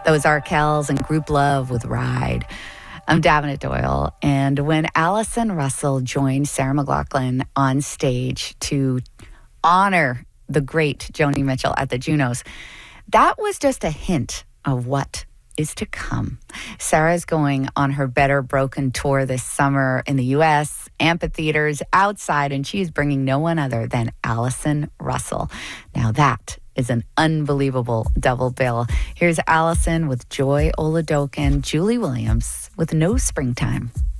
Those Arkells and Group Love with Ride. I'm Davenant Doyle, and when Allison Russell joined Sarah McLachlan on stage to honor the great Joni Mitchell at the Junos, that was just a hint of what is to come. Sarah's going on her Better Broken tour this summer in the U.S., amphitheaters, outside, and she's bringing no one other than Allison Russell. Now that is an unbelievable double bill. Here's Allison with Joy Oladokin, Julie Williams with No Springtime.